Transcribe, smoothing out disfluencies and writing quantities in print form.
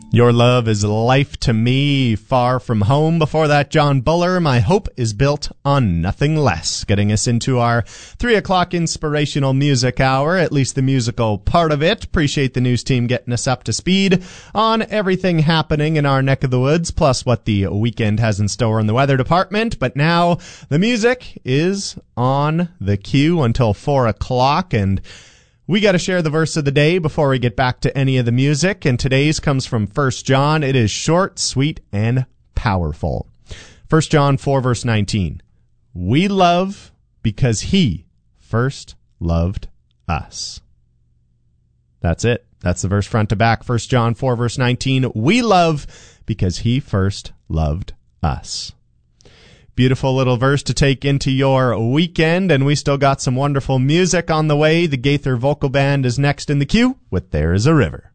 Your love is life to me, far from home. Before that, John Buller, my hope is built on nothing less. Getting us into our 3 o'clock inspirational music hour, at least the musical part of it. Appreciate the news team getting us up to speed on everything happening in our neck of the woods, plus what the weekend has in store in the weather department. But now the music is on the queue until 4 o'clock, and we got to share the verse of the day before we get back to any of the music, and today's comes from 1 John. It is short, sweet, and powerful. 1 John 4, verse 19. We love because he first loved us. That's it. That's the verse front to back. 1 John 4, verse 19. We love because he first loved us. Beautiful little verse to take into your weekend, and we still got some wonderful music on the way. The Gaither Vocal Band is next in the queue with There Is a River.